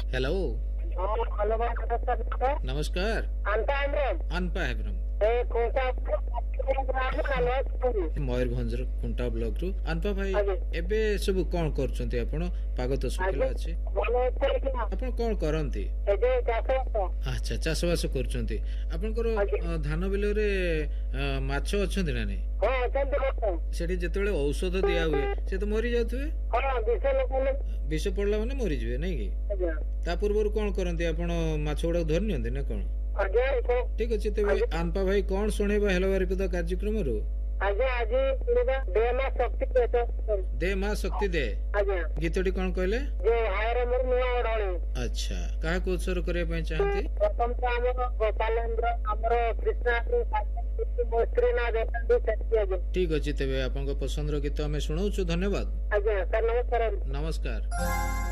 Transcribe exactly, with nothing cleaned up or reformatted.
Hello नमस्कार अनपा Hembram Mayurbhanj खुंटा block रु अनपा भाई एबे सब कौन करछंती आपण पाग तो सुखला अछि आपण कौन करंती अच्छा चाष बास करछंती आपनकर धान बिल रे माछ अछंती ना नै सेठी जेतेबेले औषध दिया हुए से तो मरी जाथुए विष पड़ला माने मरी जिवे नै कि ता पूर्व कौन करंती आपण माछ गुडा धर नियंती ना कोन ठीक अच्छे तेरे अनपा भाई कौन शुणेबा हेलो बारिपदा कार्यक्रम रो आजे आजे सुनेबा दे मां शक्ति दे तो दे मां शक्ति दे आजे गीतटी कौन कहले जे हायरे मोर नुआ ओढाणी अच्छा काहा को उत्सर्ग करे पय चाहती प्रथम तो हमर गोपालेंद्र हमर कृष्णा रो मोस्त्री ना देखंदी सत्य ठीक अच्छे तेबे आपन को पसंद रो गीत हमें सुनाउछु धन्यवाद आजे सर नमस्कार नमस्कार।